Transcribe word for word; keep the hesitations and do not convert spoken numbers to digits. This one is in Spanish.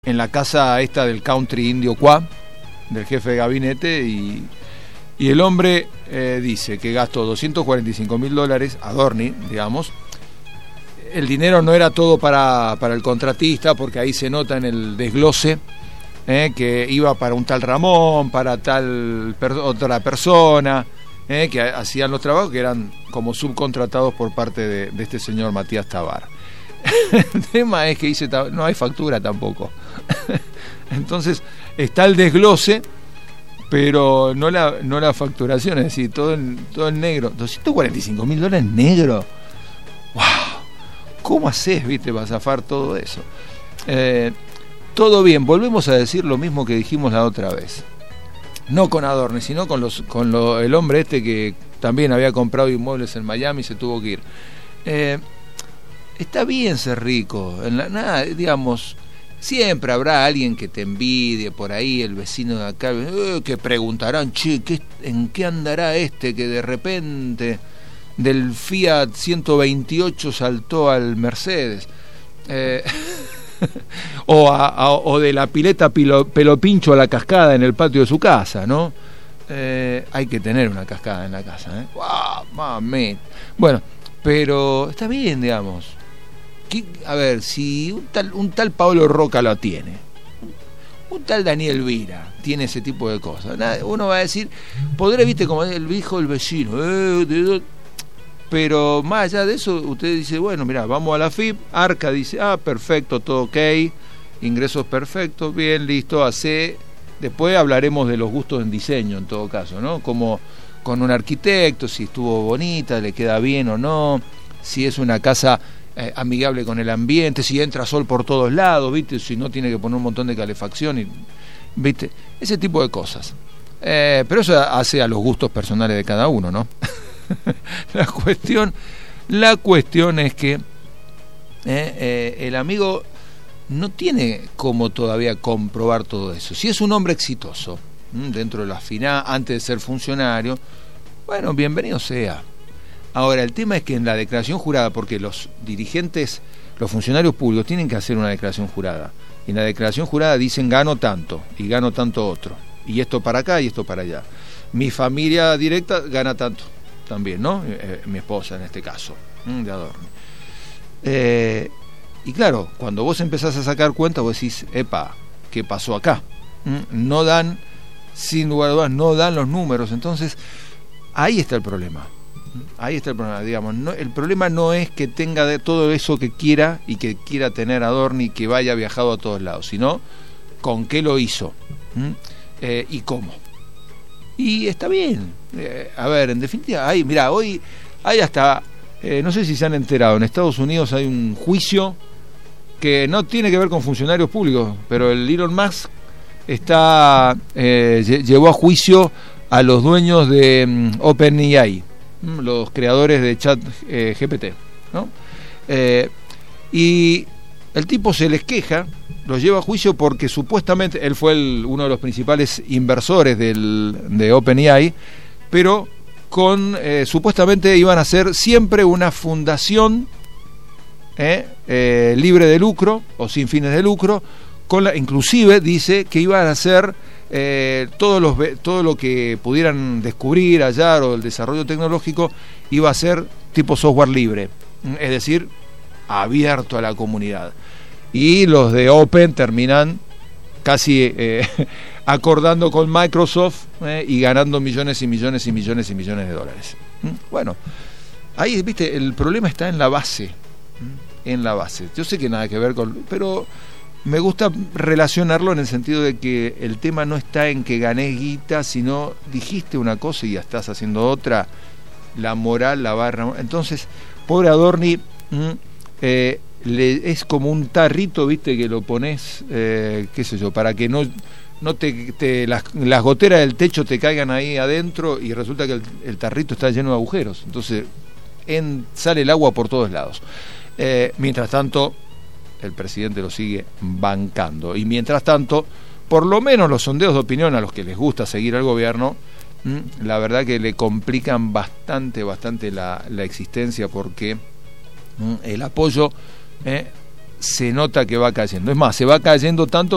en la casa esta del country indio Cuá, del jefe de gabinete, y, y el hombre eh, dice que gastó doscientos cuarenta y cinco mil dólares, Adorni, digamos. El dinero no era todo para, para el contratista, porque ahí se nota en el desglose eh, que iba para un tal Ramón, para tal per, otra persona, eh, que hacían los trabajos que eran como subcontratados por parte de, de este señor Matías Tabar. El tema es que dice, no hay factura tampoco. Entonces está el desglose, pero no la, no la facturación, es decir, todo el, todo el negro. doscientos cuarenta y cinco mil dólares negro. ¡Wow! ¿Cómo haces, viste, para zafar todo eso? Eh, todo bien, volvemos a decir lo mismo que dijimos la otra vez. No con Adorni, sino con, los, con lo, el hombre este que también había comprado inmuebles en Miami y se tuvo que ir. Eh, Está bien ser rico, en la, nada, digamos, siempre habrá alguien que te envidie por ahí, el vecino de acá, eh, que preguntarán, che, ¿qué, ¿en qué andará este que de repente del Fiat ciento veintiocho saltó al Mercedes? Eh, o, a, a, o de la pileta pilo, pelo pincho a la cascada en el patio de su casa, ¿no? Eh, hay que tener una cascada en la casa, ¿eh? ¡Wow, mami! Bueno, pero está bien, digamos. A ver, si un tal, un tal Pablo Roca lo tiene, un tal Daniel Vira tiene ese tipo de cosas, uno va a decir, podré, viste, como el hijo del vecino, eh, de, de, pero más allá de eso, usted dice, bueno, mira, vamos a la F I P, Arca dice, ah, perfecto, todo ok, ingresos perfectos, bien, listo, hace, después hablaremos de los gustos en diseño, en todo caso, ¿no? Como con un arquitecto, si estuvo bonita, le queda bien o no, si es una casa Eh, amigable con el ambiente, si entra sol por todos lados, ¿viste? Si no tiene que poner un montón de calefacción, y, ¿viste? Ese tipo de cosas. Eh, pero eso hace a los gustos personales de cada uno, ¿no? la cuestión, la cuestión es que eh, eh, el amigo no tiene como todavía comprobar todo eso. Si es un hombre exitoso ¿m? dentro de la FINA, antes de ser funcionario, bueno, bienvenido sea. Ahora, el tema es que en la declaración jurada, porque los dirigentes, los funcionarios públicos tienen que hacer una declaración jurada, y en la declaración jurada dicen gano tanto, y gano tanto otro, y esto para acá y esto para allá. Mi familia directa gana tanto también, ¿no? Eh, mi esposa en este caso, de Adorni. Eh, y claro, cuando vos empezás a sacar cuenta, vos decís, epa, ¿qué pasó acá? No dan, sin lugar a dudas, no dan los números, entonces ahí está el problema. Ahí está el problema, digamos, no, el problema no es que tenga de todo eso que quiera y que quiera tener Adorni, que vaya viajado a todos lados, sino con qué lo hizo eh, y cómo. Y está bien, eh, a ver, en definitiva, hay, mira, hoy hay hasta, eh, no sé si se han enterado, en Estados Unidos hay un juicio que no tiene que ver con funcionarios públicos, pero el Elon Musk está, eh, llevó a juicio a los dueños de um, OpenAI, los creadores de Chat eh, G P T, ¿no? Eh, y el tipo se les queja, los lleva a juicio porque supuestamente él fue el, uno de los principales inversores del, de OpenAI, pero con eh, supuestamente iban a ser siempre una fundación eh, eh, libre de lucro o sin fines de lucro, con la, inclusive dice que iban a ser Eh, todos los, todo lo que pudieran descubrir, hallar, o el desarrollo tecnológico iba a ser tipo software libre, es decir, abierto a la comunidad. Y los de Open terminan casi eh, acordando con Microsoft eh, y ganando millones y millones y millones y millones de dólares. Bueno, ahí, viste, el problema está en la base, en la base. Yo sé que nada que ver con, pero me gusta relacionarlo en el sentido de que el tema no está en que ganés guita, sino dijiste una cosa y ya estás haciendo otra, la moral, la barra. Entonces, pobre Adorni, eh, le, es como un tarrito, viste, que lo pones, eh, qué sé yo, para que no, no te, te las, las goteras del techo te caigan ahí adentro, y resulta que el, el tarrito está lleno de agujeros. Entonces, en, sale el agua por todos lados. Eh, mientras tanto, el presidente lo sigue bancando, y mientras tanto, por lo menos los sondeos de opinión a los que les gusta seguir al gobierno, mmm, la verdad que le complican bastante, bastante la, la existencia, porque mmm, el apoyo eh, se nota que va cayendo. Es más, se va cayendo tanto